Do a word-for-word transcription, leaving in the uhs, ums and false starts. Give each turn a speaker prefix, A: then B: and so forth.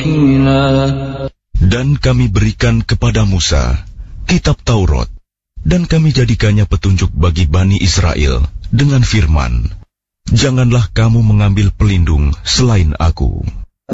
A: وكيلا.
B: Dan kami berikan kepada Musa kitab Taurat, dan kami jadikannya petunjuk bagi Bani Israel dengan firman, janganlah kamu mengambil pelindung selain aku.